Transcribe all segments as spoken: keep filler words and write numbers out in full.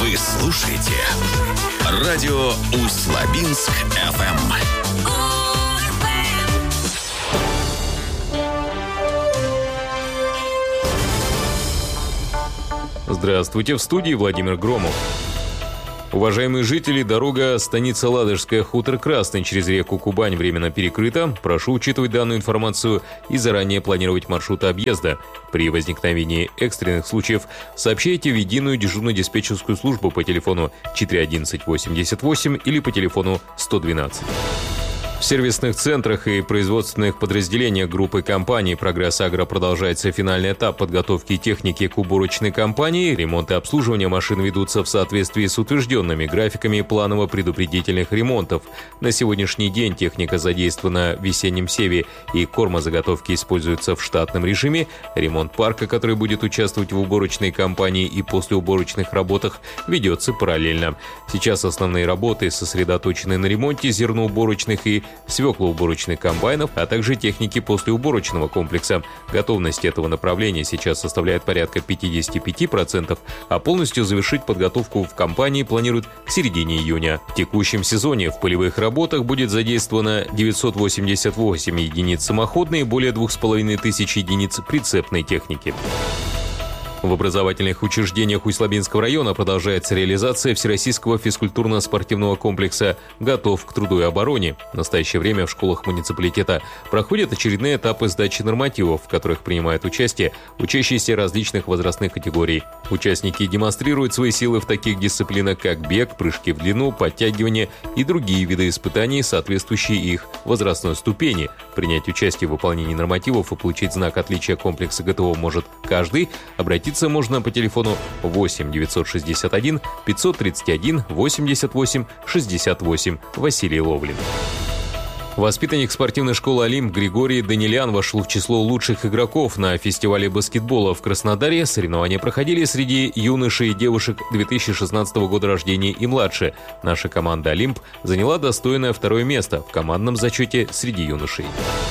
Вы слушаете радио Усть-Лабинск-эф эм. Здравствуйте, в студии Владимир Громов. Уважаемые жители, дорога станица Ладожская, хутор Красный через реку Кубань временно перекрыта. Прошу учитывать данную информацию и заранее планировать маршруты объезда. При возникновении экстренных случаев сообщайте в единую дежурную диспетчерскую службу по телефону четыре одиннадцать восемьдесят восемь или по телефону сто двенадцать. В сервисных центрах и производственных подразделениях группы компаний «Прогресс Агро» продолжается финальный этап подготовки техники к уборочной кампании. Ремонт и обслуживание машин ведутся в соответствии с утвержденными графиками планово-предупредительных ремонтов. На сегодняшний день техника задействована в весеннем севе и кормозаготовки используются в штатном режиме. Ремонт парка, который будет участвовать в уборочной кампании и послеуборочных работах, ведется параллельно. Сейчас основные работы сосредоточены на ремонте зерноуборочных и свеклоуборочных комбайнов, а также техники послеуборочного комплекса. Готовность этого направления сейчас составляет порядка пятьдесят пять процентов, а полностью завершить подготовку в компании планируют к середине июня. В текущем сезоне в полевых работах будет задействовано девятьсот восемьдесят восемь единиц самоходной и более двух с половиной тысяч единиц прицепной техники. В образовательных учреждениях Усть-Лабинского района продолжается реализация всероссийского физкультурно-спортивного комплекса «Готов к труду и обороне». В настоящее время в школах муниципалитета проходят очередные этапы сдачи нормативов, в которых принимают участие учащиеся различных возрастных категорий. Участники демонстрируют свои силы в таких дисциплинах, как бег, прыжки в длину, подтягивание и другие виды испытаний, соответствующие их возрастной ступени. Принять участие в выполнении нормативов и получить знак отличия комплекса ГТО может каждый. Обратиться можно по телефону восемь девятьсот шестьдесят один пятьсот тридцать один восемьдесят восемь шестьдесят восемь. Василий Ловлин. Воспитанник спортивной школы «Олимп» Григорий Данилян вошел в число лучших игроков на фестивале баскетбола в Краснодаре. Соревнования проходили среди юношей и девушек две тысячи шестнадцатого года рождения и младше. Наша команда «Олимп» заняла достойное второе место в командном зачете среди юношей.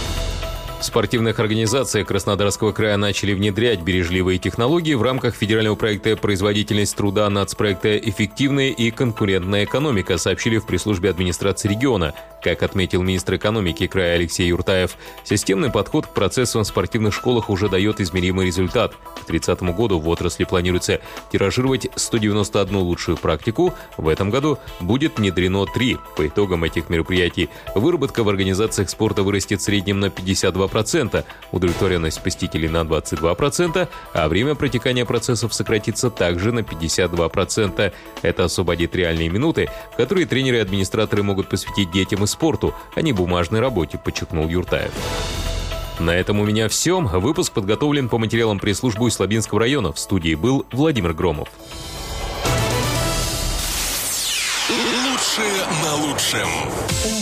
В спортивных организациях Краснодарского края начали внедрять бережливые технологии в рамках федерального проекта «Производительность труда» нацпроекта «Эффективная и конкурентная экономика», сообщили в пресс-службе администрации региона. Как отметил министр экономики края Алексей Юртаев, системный подход к процессам в спортивных школах уже дает измеримый результат. К тридцатому году в отрасли планируется тиражировать сто девяносто одну лучшую практику. В этом году будет внедрено три. По итогам этих мероприятий выработка в организациях спорта вырастет в среднем на пятьдесят два процента, удовлетворенность посетителей на двадцать два процента, а время протекания процессов сократится также на пятьдесят два процента. Это освободит реальные минуты, которые тренеры и администраторы могут посвятить детям и спорту, а не бумажной работе, подчеркнул Юртаев. На этом у меня все. Выпуск подготовлен по материалам пресс-службы Усть-Лабинского района. В студии был Владимир Громов. Лучшее на лучшем.